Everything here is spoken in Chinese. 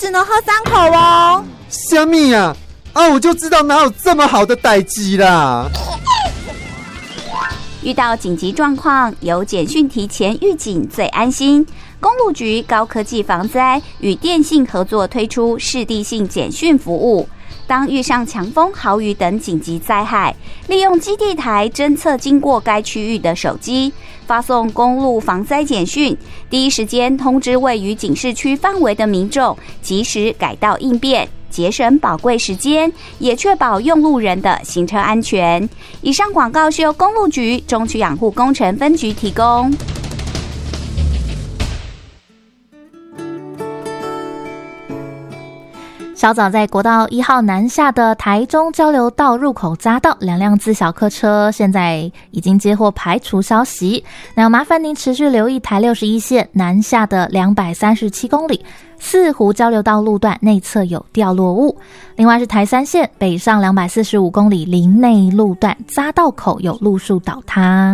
只能喝3口哦。 虾米啊？我就知道哪有这么好的代志啦。 遇到紧急状况，有简讯提前预警最安心。公路局高科技防灾与电信合作推出市地性简讯服务。当遇上强风、豪雨等紧急灾害，利用基地台侦测经过该区域的手机，发送公路防灾简讯，第一时间通知位于警示区范围的民众，及时改道应变，节省宝贵时间，也确保用路人的行车安全。以上广告是由公路局中区养护工程分局提供。 稍早在国道1号南下的台中交流道入口匝道，2辆自小客车现在已经接获排除消息。那麻烦您持续留意台61线南下的237公里四湖交流道路段内侧有掉落物。另外是台3线北上245公里林内路段匝道口有路树倒塌。